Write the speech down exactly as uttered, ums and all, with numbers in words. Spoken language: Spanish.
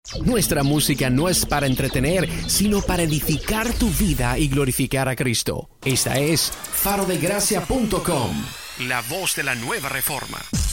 Nuestra música no es para entretener, sino para edificar tu vida y glorificar a Cristo. Esta es faro de gracia punto com, la voz de la nueva reforma.